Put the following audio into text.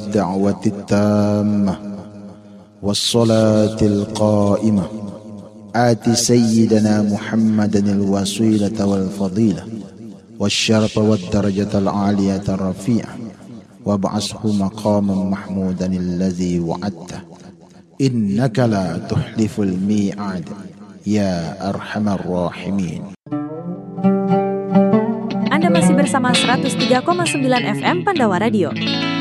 الدعوة التامة والصلاة القائمة آت سيدنا محمدا الوسيلة والفضيلة والشرف والدرجة العالية الرفيعة وابعثه مقاما محمودا الذي وعدته إنك لا تخلف الميعاد ya arhamar rahimin. Anda masih bersama 103,9 FM Pandawa Radio.